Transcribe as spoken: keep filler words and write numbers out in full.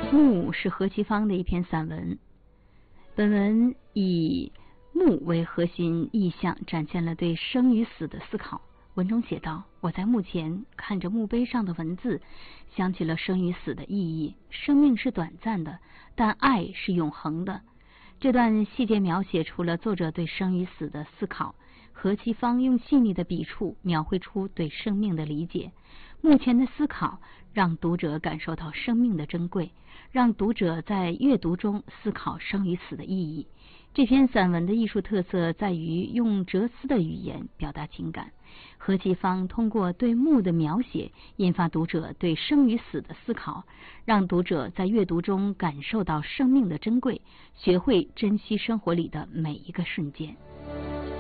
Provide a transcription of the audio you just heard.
墓是何其芳的一篇散文，本文以墓为核心意象，展现了对生与死的思考。文中写道：我在墓前看着墓碑上的文字，想起了生与死的意义。生命是短暂的，但爱是永恒的。这段细节描写出了作者对生与死的思考。何其芳用细腻的笔触描绘出对生命的理解。目前的思考让读者感受到生命的珍贵，让读者在阅读中思考生与死的意义。这篇散文的艺术特色在于用哲思的语言表达情感。何其芳通过对墓的描写，引发读者对生与死的思考，让读者在阅读中感受到生命的珍贵，学会珍惜生活里的每一个瞬间。